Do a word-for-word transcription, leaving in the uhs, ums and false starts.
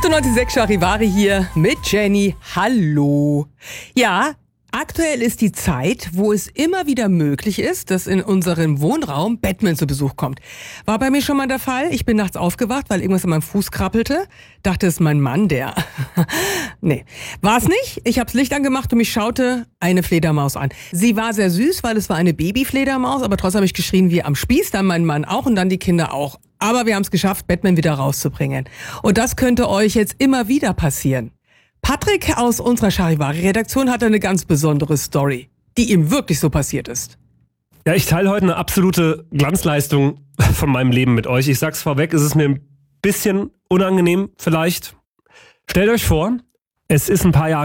achtundneunzig Komma sechs Charivari hier mit Jenny. Hallo. Ja, aktuell ist die Zeit, wo es immer wieder möglich ist, dass in unserem Wohnraum Batman zu Besuch kommt. War bei mir schon mal der Fall. Ich bin nachts aufgewacht, weil irgendwas an meinem Fuß krabbelte. Dachte, es ist mein Mann, der... nee, war es nicht. Ich habe das Licht angemacht und mich schaute eine Fledermaus an. Sie war sehr süß, weil es war eine Babyfledermaus, aber trotzdem habe ich geschrien wie am Spieß, dann mein Mann auch und dann die Kinder auch. Aber wir haben es geschafft, Batman wieder rauszubringen. Und das könnte euch jetzt immer wieder passieren. Patrick aus unserer Charivari-Redaktion hat eine ganz besondere Story, die ihm wirklich so passiert ist. Ja, ich teile heute eine absolute Glanzleistung von meinem Leben mit euch. Ich sag's vorweg, es ist mir ein bisschen unangenehm vielleicht. Stellt euch vor, es ist ein paar Jahre